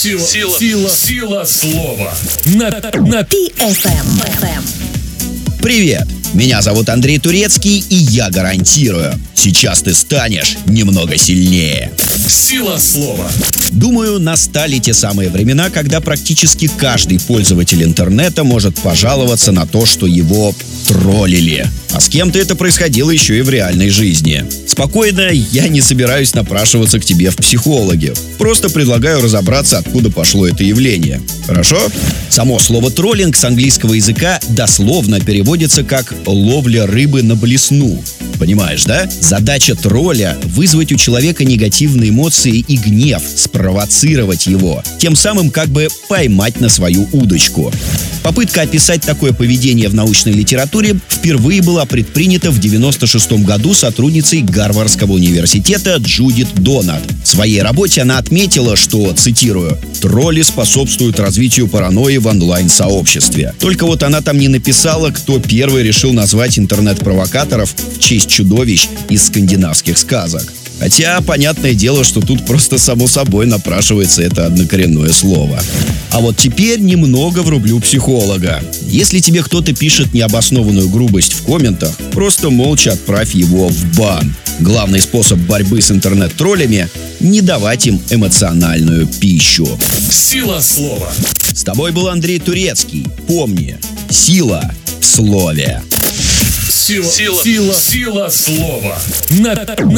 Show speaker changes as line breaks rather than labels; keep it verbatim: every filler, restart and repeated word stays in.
Сила, сила, сила, сила слова. На, на
пи эф эм.
Привет! Меня зовут Андрей Турецкий, и я гарантирую, сейчас ты станешь немного сильнее.
Сила слова.
Думаю, настали те самые времена, когда практически каждый пользователь интернета может пожаловаться на то, что его троллили. А с кем-то это происходило еще и в реальной жизни. Спокойно, я не собираюсь напрашиваться к тебе в психологи. Просто предлагаю разобраться, откуда пошло это явление. Хорошо? Само слово «троллинг» с английского языка дословно переводится как «ловля рыбы на блесну». Понимаешь, да? Задача тролля — вызвать у человека негативные эмоции и гнев, спровоцировать его, тем самым как бы поймать на свою удочку. Попытка описать такое поведение в научной литературе впервые была предпринята в девяносто шестом году сотрудницей Гарвардского университета Джудит Донат. В своей работе она отметила, что, цитирую, «тролли способствуют развитию паранойи в онлайн-сообществе». Только вот она там не написала, кто первый решил назвать интернет-провокаторов в честь чудовищ из скандинавских сказок. Хотя, понятное дело, что тут просто само собой напрашивается это однокоренное слово. А вот теперь немного врублю психолога. Если тебе кто-то пишет необоснованную грубость в комментах, просто молча отправь его в бан. Главный способ борьбы с интернет-троллями — не давать им эмоциональную пищу.
Сила слова.
С тобой был Андрей Турецкий. Помни, сила в слове.
Сила, сила, сила, сила слова. На, на